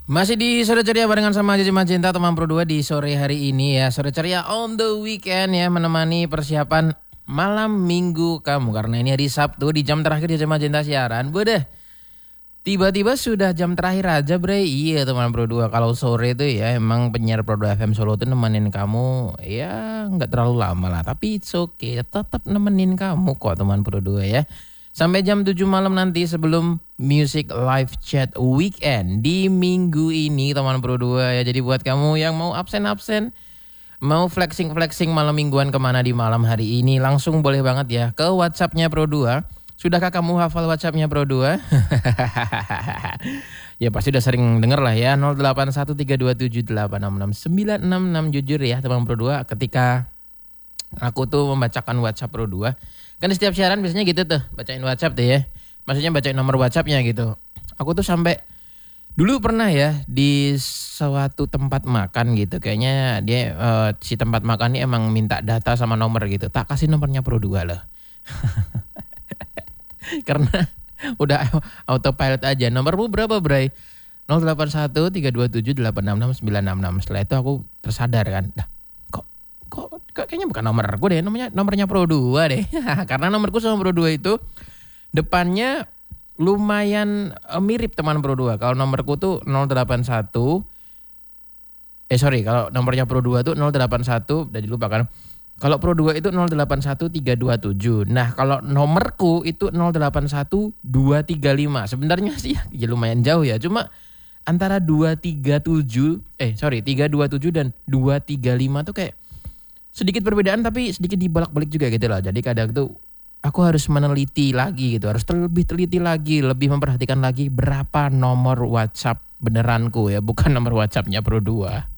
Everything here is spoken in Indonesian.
Masih di Sore Ceria barengan sama Jaji Magenta teman Pro 2 di sore hari ini ya. Sore Ceria on the weekend ya, menemani persiapan malam minggu kamu. Karena ini hari Sabtu di jam terakhir Jaji Magenta siaran. Bodoh, tiba-tiba sudah jam terakhir aja bre. Iya teman Pro 2, kalau sore itu ya emang penyiar Pro 2 FM Solo itu nemenin kamu ya nggak terlalu lama lah. Tapi it's okay, tetap nemenin kamu kok teman Pro 2 ya. Sampai jam 7 malam nanti sebelum Music Live Chat Weekend di minggu ini teman Pro 2 ya. Jadi buat kamu yang mau absen-absen, mau flexing-flexing malam mingguan kemana di malam hari ini, langsung boleh banget ya ke WhatsApp-nya Pro 2. Sudahkah kamu hafal WhatsApp-nya Pro 2? Ya pasti udah sering denger lah ya. 081327866966 jujur ya teman Pro 2. Ketika aku tuh membacakan WhatsApp Pro 2, kan di setiap siaran biasanya gitu tuh, bacain WhatsApp tuh ya. Maksudnya bacain nomor WhatsApp-nya gitu. Aku tuh sampai dulu pernah ya di suatu tempat makan gitu. Kayaknya dia si tempat makan ini emang minta data sama nomor gitu. Tak kasih nomornya Pro 2 loh. Karena udah autopilot aja. Nomormu berapa, Bray? 081327866966. Setelah itu aku tersadar kan. Kok kayaknya bukan nomor gue deh, nomornya Pro 2 deh. Karena nomorku sama Pro 2 itu depannya lumayan mirip teman Pro 2. Kalau nomorku tuh 081. Kalau nomornya Pro 2 tuh 081, udah dilupakan. Kalau Pro 2 itu 081327. Nah, kalau nomorku itu 081235. Sebenarnya sih ya lumayan jauh ya. Cuma antara 327 dan 235 tuh kayak sedikit perbedaan tapi sedikit dibalak-balik juga gitu lah. Jadi kadang tuh aku harus meneliti lagi gitu. Harus lebih teliti lagi, lebih memperhatikan lagi berapa nomor WhatsApp beneranku ya. Bukan nomor WhatsAppnya Pro 2.